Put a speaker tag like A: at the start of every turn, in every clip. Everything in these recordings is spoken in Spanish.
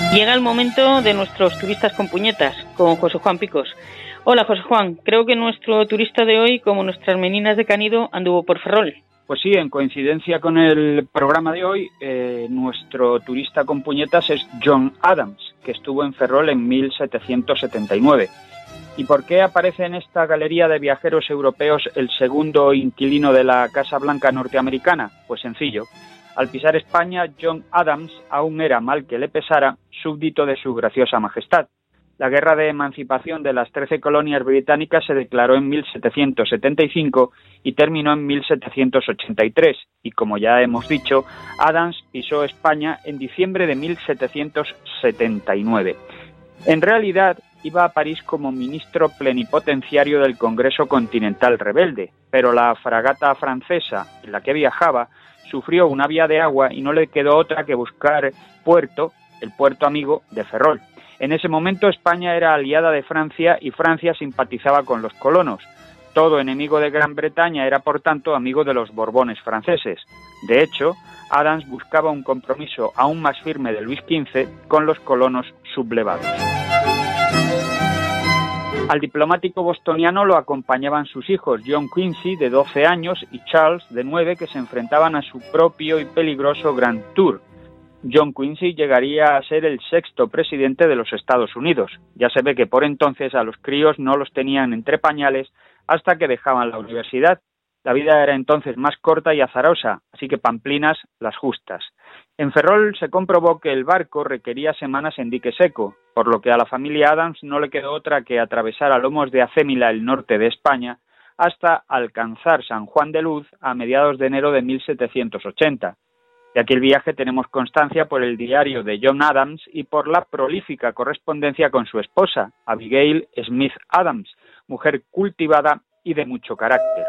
A: Llega el momento de nuestros turistas con puñetas, con José Juan Picos. Hola, José Juan. Creo que nuestro turista de hoy, como nuestras meninas de Canido, anduvo por Ferrol.
B: Pues sí, en coincidencia con el programa de hoy, nuestro turista con puñetas es John Adams, que estuvo en Ferrol en 1779. ¿Y por qué aparece en esta galería de viajeros europeos el segundo inquilino de la Casa Blanca norteamericana? Pues sencillo. Al pisar España, John Adams aún era, mal que le pesara, súbdito de su graciosa majestad. La guerra de emancipación de las 13 colonias británicas se declaró en 1775 y terminó en 1783. Y como ya hemos dicho, Adams pisó España en diciembre de 1779. En realidad, iba a París como ministro plenipotenciario del Congreso Continental Rebelde, pero la fragata francesa en la que viajaba sufrió una vía de agua y no le quedó otra que buscar el puerto amigo de Ferrol. En ese momento España era aliada de Francia y Francia simpatizaba con los colonos. Todo enemigo de Gran Bretaña era, por tanto, amigo de los Borbones franceses. De hecho, Adams buscaba un compromiso aún más firme de Luis XV con los colonos sublevados. Al diplomático bostoniano lo acompañaban sus hijos, John Quincy, de 12 años, y Charles, de 9, que se enfrentaban a su propio y peligroso Grand Tour. John Quincy llegaría a ser el 6º presidente de los Estados Unidos. Ya se ve que por entonces a los críos no los tenían entre pañales hasta que dejaban la universidad. La vida era entonces más corta y azarosa, así que pamplinas las justas. En Ferrol se comprobó que el barco requería semanas en dique seco, por lo que a la familia Adams no le quedó otra que atravesar a lomos de acémila el norte de España hasta alcanzar San Juan de Luz a mediados de enero de 1780. De aquel viaje tenemos constancia por el diario de John Adams y por la prolífica correspondencia con su esposa, Abigail Smith Adams, mujer cultivada y de mucho carácter.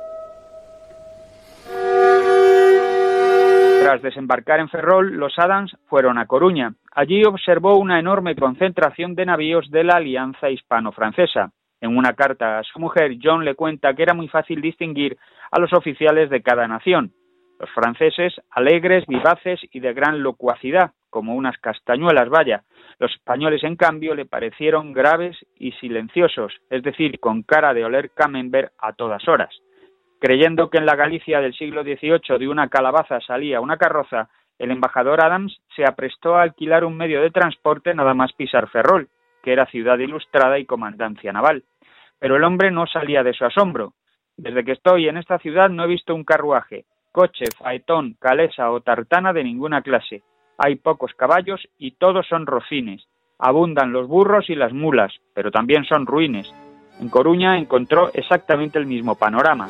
B: Tras desembarcar en Ferrol, los Adams fueron a Coruña. Allí observó una enorme concentración de navíos de la Alianza Hispano-Francesa. En una carta a su mujer, John le cuenta que era muy fácil distinguir a los oficiales de cada nación. Los franceses, alegres, vivaces y de gran locuacidad, como unas castañuelas, vaya. Los españoles, en cambio, le parecieron graves y silenciosos, es decir, con cara de oler camembert a todas horas. Creyendo que en la Galicia del siglo XVIII de una calabaza salía una carroza, el embajador Adams se aprestó a alquilar un medio de transporte nada más pisar Ferrol, que era ciudad ilustrada y comandancia naval. Pero el hombre no salía de su asombro. Desde que estoy en esta ciudad no he visto un carruaje, coche, faetón, calesa o tartana de ninguna clase. Hay pocos caballos y todos son rocines. Abundan los burros y las mulas, pero también son ruines. En Coruña encontró exactamente el mismo panorama.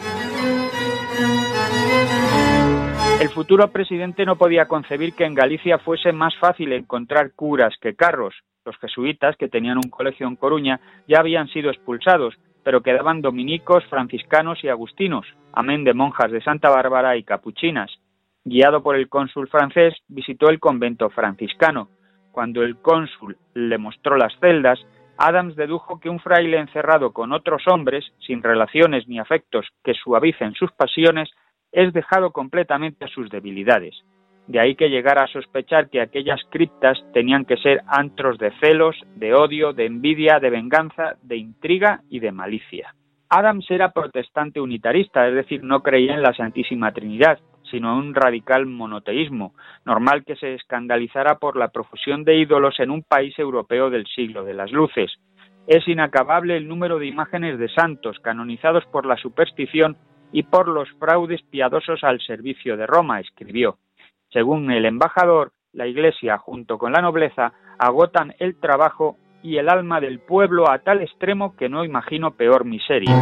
B: El futuro presidente no podía concebir que en Galicia fuese más fácil encontrar curas que carros. Los jesuitas, que tenían un colegio en Coruña, ya habían sido expulsados, pero quedaban dominicos, franciscanos y agustinos, amén de monjas de Santa Bárbara y capuchinas. Guiado por el cónsul francés, visitó el convento franciscano. Cuando el cónsul le mostró las celdas, Adams dedujo que un fraile encerrado con otros hombres, sin relaciones ni afectos que suavicen sus pasiones, es dejado completamente a sus debilidades. De ahí que llegara a sospechar que aquellas criptas tenían que ser antros de celos, de odio, de envidia, de venganza, de intriga y de malicia. Adams era protestante unitarista, es decir, no creía en la Santísima Trinidad, sino en un radical monoteísmo, normal que se escandalizara por la profusión de ídolos en un país europeo del siglo de las luces. Es inacabable el número de imágenes de santos canonizados por la superstición y por los fraudes piadosos al servicio de Roma, escribió. Según el embajador, la Iglesia, junto con la nobleza, agotan el trabajo y el alma del pueblo a tal extremo que no imagino peor miseria.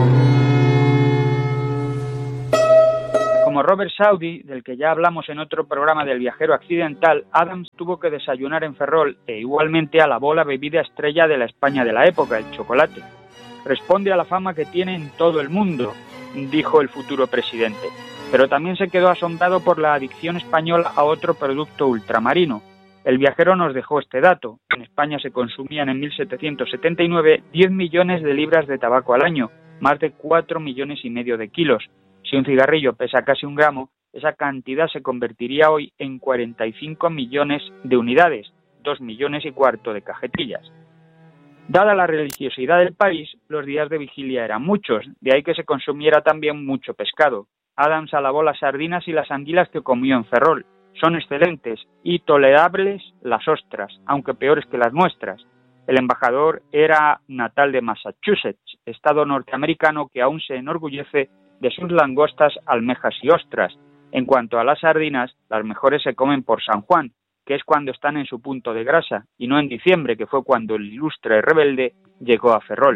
B: Como Robert Saudi, del que ya hablamos en otro programa del viajero accidental, Adams tuvo que desayunar en Ferrol e igualmente alabó la bebida estrella de la España de la época, el chocolate. Responde a la fama que tiene en todo el mundo, dijo el futuro presidente, pero también se quedó asombrado por la adicción española a otro producto ultramarino. El viajero nos dejó este dato. En España se consumían en 1779 10 millones de libras de tabaco al año, más de 4,5 millones de kilos. Si un cigarrillo pesa casi 1 gramo, esa cantidad se convertiría hoy en 45 millones de unidades, 2,25 millones de cajetillas. Dada la religiosidad del país, los días de vigilia eran muchos, de ahí que se consumiera también mucho pescado. Adams alabó las sardinas y las anguilas que comió en Ferrol. Son excelentes y tolerables las ostras, aunque peores que las nuestras. El embajador era natal de Massachusetts, estado norteamericano que aún se enorgullece de sus langostas, almejas y ostras. En cuanto a las sardinas, las mejores se comen por San Juan, que es cuando están en su punto de grasa, y no en diciembre, que fue cuando el ilustre rebelde llegó a Ferrol.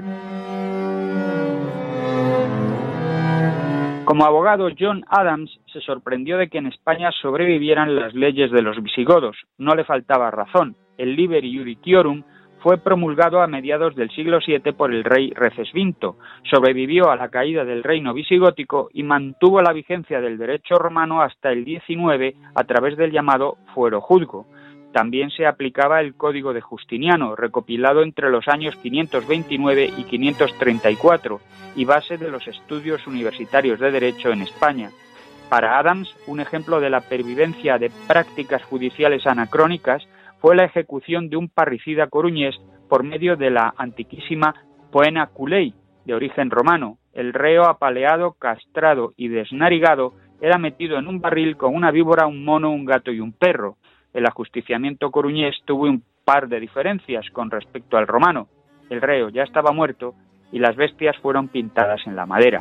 B: Como abogado, John Adams se sorprendió de que en España sobrevivieran las leyes de los visigodos. No le faltaba razón. El Liber Iudiciorum fue promulgado a mediados del siglo VII por el rey Recesvinto, sobrevivió a la caída del reino visigótico y mantuvo la vigencia del derecho romano hasta el XIX a través del llamado fuero juzgo. También se aplicaba el Código de Justiniano, recopilado entre los años 529 y 534, y base de los estudios universitarios de Derecho en España. Para Adams, un ejemplo de la pervivencia de prácticas judiciales anacrónicas fue la ejecución de un parricida coruñés por medio de la antiquísima Poena Culei, de origen romano. El reo apaleado, castrado y desnarigado era metido en un barril con una víbora, un mono, un gato y un perro. El ajusticiamiento coruñés tuvo un par de diferencias con respecto al romano. El reo ya estaba muerto y las bestias fueron pintadas en la madera.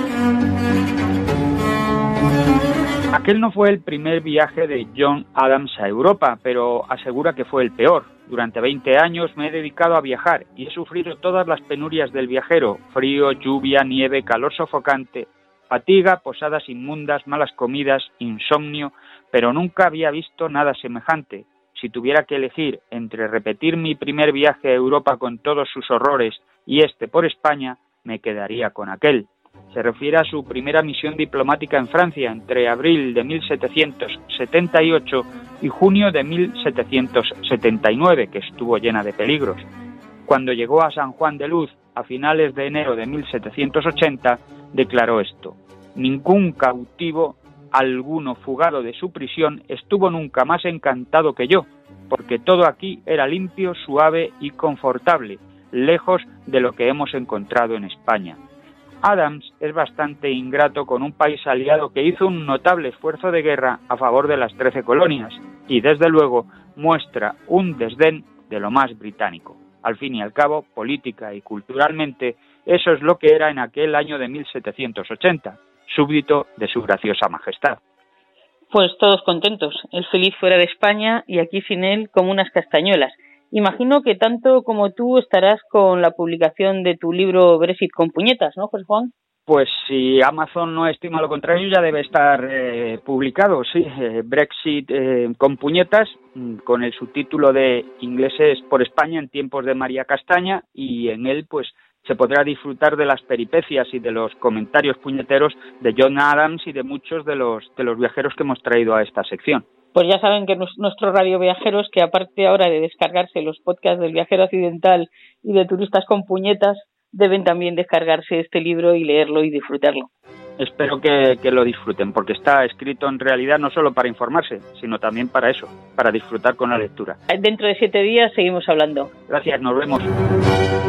B: Aquel no fue el primer viaje de John Adams a Europa, pero asegura que fue el peor. Durante 20 años me he dedicado a viajar y he sufrido todas las penurias del viajero: frío, lluvia, nieve, calor sofocante, fatiga, posadas inmundas, malas comidas, insomnio, pero nunca había visto nada semejante. Si tuviera que elegir entre repetir mi primer viaje a Europa con todos sus horrores y este por España, me quedaría con aquel. Se refiere a su primera misión diplomática en Francia entre abril de 1778 y junio de 1779, que estuvo llena de peligros. Cuando llegó a San Juan de Luz a finales de enero de 1780, declaró esto: ningún cautivo alguno fugado de su prisión estuvo nunca más encantado que yo, porque todo aquí era limpio, suave y confortable, lejos de lo que hemos encontrado en España. Adams es bastante ingrato con un país aliado que hizo un notable esfuerzo de guerra a favor de las 13 colonias y, desde luego, muestra un desdén de lo más británico. Al fin y al cabo, política y culturalmente, eso es lo que era en aquel año de 1780, súbdito de su graciosa majestad.
A: Pues todos contentos, él feliz fuera de España y aquí sin él como unas castañuelas. Imagino que tanto como tú estarás con la publicación de tu libro Brexit con puñetas, ¿no, José Juan?
B: Pues si Amazon no estima lo contrario, ya debe estar publicado, sí, Brexit con puñetas, con el subtítulo de Ingleses por España en tiempos de María Castaña, y en él pues se podrá disfrutar de las peripecias y de los comentarios puñeteros de John Adams y de muchos de los viajeros que hemos traído a esta sección.
A: Pues ya saben que nuestros radioviajeros, que aparte ahora de descargarse los podcasts del Viajero Occidental y de Turistas con Puñetas, deben también descargarse este libro y leerlo y disfrutarlo.
B: Espero que lo disfruten, porque está escrito en realidad no solo para informarse, sino también para eso, para disfrutar con la lectura.
A: Dentro de 7 días seguimos hablando.
B: Gracias, nos vemos.